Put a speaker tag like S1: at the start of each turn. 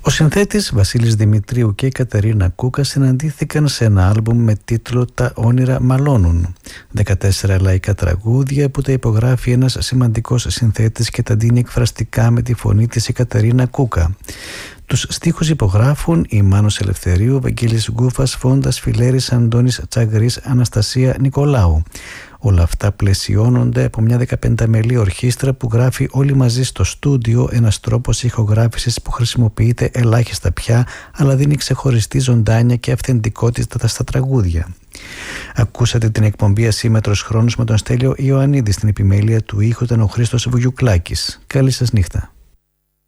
S1: Ο συνθέτης Βασίλης Δημητρίου και η Κατερίνα Κούκα συναντήθηκαν σε ένα άλμπουμ με τίτλο «Τα όνειρα μαλώνουν». 14 λαϊκά τραγούδια που τα υπογράφει ένας σημαντικός συνθέτης και τα δίνει εκφραστικά με τη φωνή της η Κατερίνα Κούκα. Τους στίχους υπογράφουν η Μάνος Ελευθερίου, Βαγγέλης Γκούφας, Φόντας Φιλέρης, Αντώνης Τσαγρής, Αναστασία Νικολάου. Όλα αυτά πλαισιώνονται από μια 15μελή ορχήστρα που γράφει όλοι μαζί στο στούντιο, ένας τρόπος ηχογράφησης που χρησιμοποιείται ελάχιστα πια, αλλά δίνει ξεχωριστή ζωντάνια και αυθεντικότητα στα τραγούδια. Ακούσατε την εκπομπή Ασύμετρος Χρόνος με τον Στέλιο Ιωαννίδη. Στην επιμέλεια του ήχου ήταν ο Χρήστος Βουγιουκλάκης. Καλή σας νύχτα.